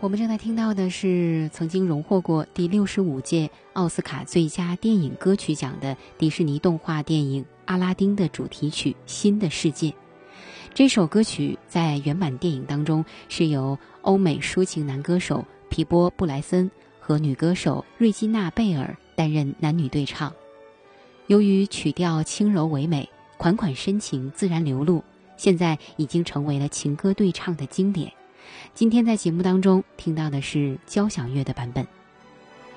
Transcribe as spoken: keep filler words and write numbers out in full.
我们正在听到的是曾经荣获过第六十五届奥斯卡最佳电影歌曲奖的迪士尼动画电影《阿拉丁》的主题曲《新的世界》。这首歌曲在原版电影当中是由欧美抒情男歌手皮波·布莱森和女歌手瑞基娜·贝尔担任男女对唱。由于曲调轻柔唯美，款款深情自然流露，现在已经成为了情歌对唱的经典。今天在节目当中听到的是交响乐的版本。